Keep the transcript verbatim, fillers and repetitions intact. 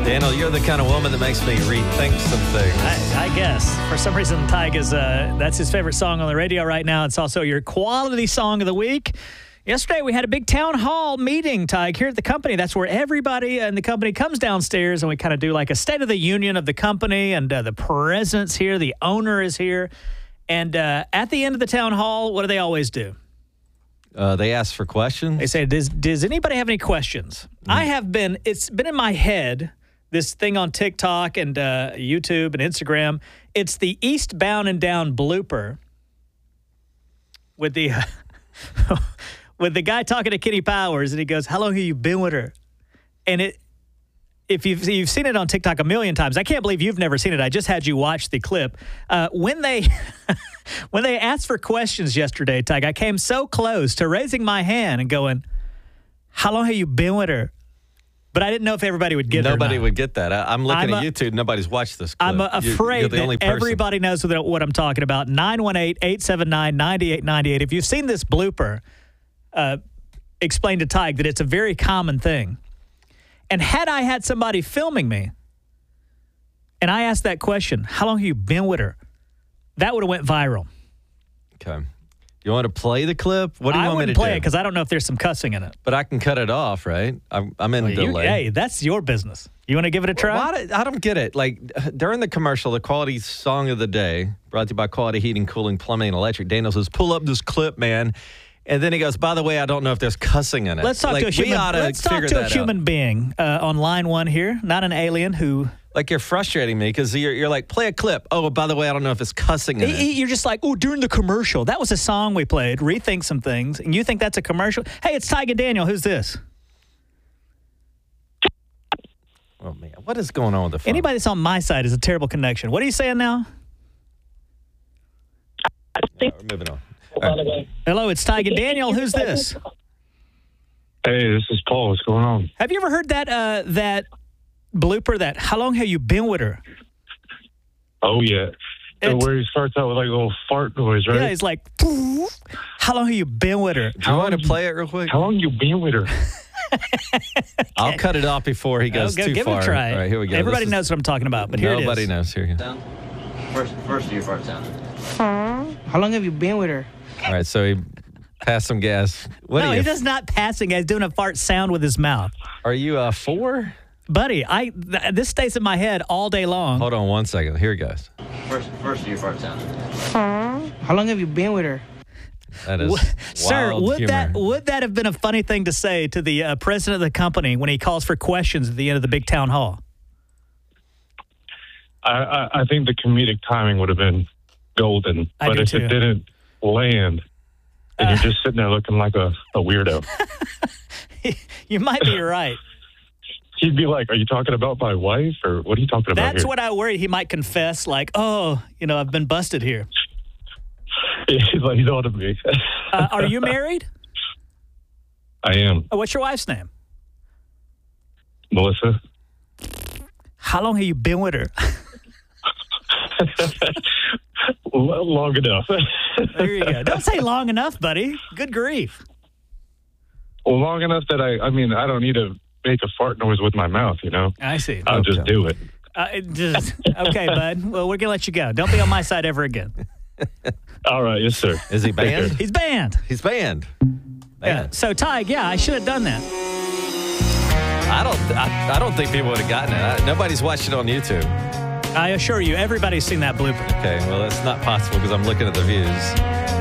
Daniel, you're the kind of woman that makes me rethink some things. I, I guess. For some reason, Tyg is, uh, that's his favorite song on the radio right now. It's also your quality song of the week. Yesterday, we had a big town hall meeting, Tyg, here at the company. That's where everybody in the company comes downstairs, and we kind of do like a state of the union of the company, and uh, the president's here, the owner is here. And uh, at the end of the town hall, what do they always do? Uh, they ask for questions. They say, does, does anybody have any questions? Mm. I have been, it's been in my head, this thing on TikTok and uh, YouTube and Instagram. It's the Eastbound and Down blooper with the uh, with the guy talking to Kenny Powers, and he goes, "How long have you been with her?" And it, if you've you've seen it on TikTok a million times, I can't believe you've never seen it. I just had you watch the clip. Uh, when they when they asked for questions yesterday, Tyg, I came so close to raising my hand and going, "How long have you been with her?" But I didn't know if everybody would get it. Nobody would get that. I, I'm looking I'm at a, YouTube. Nobody's watched this clip. I'm uh, afraid you're, you're the only that person. everybody knows what, what I'm talking about. nine one eight, eight seven nine, nine eight nine eight. If you've seen this blooper, uh, explain to Tyg that it's a very common thing. And had I had somebody filming me, and I asked that question, how long have you been with her? That would have went viral. Okay. You want to play the clip? What do you I want me to wouldn't play do? it because I don't know if there's some cussing in it. But I can cut it off, right? I'm, I'm in Well, you, delay. hey, that's your business. You want to give it a try? Well, I, don't, I don't get it. Like, during the commercial, the Quality Song of the Day, brought to you by Quality Heating, Cooling, Plumbing, and Electric, Daniel says, pull up this clip, man. And then he goes, by the way, I don't know if there's cussing in it. Let's talk like, to a human, let's talk to a human being uh, on line one here, not an alien who... Like, you're frustrating me because you're, you're like, play a clip. Oh, by the way, I don't know if it's cussing in it. You're just like, oh, during the commercial. That was a song we played, Rethink Some Things. And you think that's a commercial? Hey, it's Tyg and Daniel. Who's this? Oh, man. What is going on with the phone? Anybody that's on my side is a terrible connection. What are you saying now? Right, we're moving on. Right. Hello, it's Tyg and Daniel. Who's this? Hey, this is Paul. What's going on? Have you ever heard that uh, that blooper, that how long have you been with her? Oh, yeah. So It's- where he starts out with like a little fart noise, right? Yeah, he's like, how long have you been with her? Do you want to play it real quick? How long you been with her? I'll cut it off before he goes Oh, go, too give far. it a try. All right, here we go. Everybody This is- knows what I'm talking about, but here it is. Nobody knows. Here you go. Sound? First, first your fart sound. How long have you been with her? All right, so he passed some gas. What no, are he you? does not passing. He's doing a fart sound with his mouth. Are you uh, four? Buddy, I th- this stays in my head all day long. Hold on one second. Here it goes. First, first your fart sound. How long have you been with her? That is W- Sir, wild would humor. that would that have been a funny thing to say to the uh, president of the company when he calls for questions at the end of the big town hall? I, I, I think the comedic timing would have been golden. I but do if too. it didn't land, and Uh. you're just sitting there looking like a, a weirdo. You might be right. He'd be like, are you talking about my wife? Or what are you talking about That's here? what I worry. He might confess, like, oh, you know, I've been busted here. He's like, he's on to me. Uh, are you married? I am. Oh, what's your wife's name? Melissa? How long have you been with her? L- Long enough. There you go. Don't say long enough, buddy. Good grief. Well, long enough that I, I mean, I don't need to make a fart noise with my mouth, you know? I see. I'll just do it. Uh, it just, okay, bud. Well, we're going to let you go. Don't be on my side ever again. All right, yes, sir. Is he banned? He's banned. He's banned. Yeah. Man. So, Tyg, yeah, I should have done that. I don't. I, I don't think people would have gotten it. I, nobody's watched it on YouTube. I assure you, everybody's seen that blooper. Okay, well, that's not possible because I'm looking at the views.